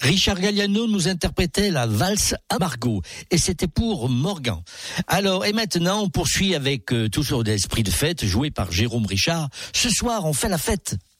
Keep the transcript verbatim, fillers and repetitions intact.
Richard Galliano nous interprétait la valse à Margot et c'était pour Morgan. Alors, et maintenant, on poursuit avec euh, toujours l'esprit de fête joué par Jérôme Richard. Ce soir, on fait la fête.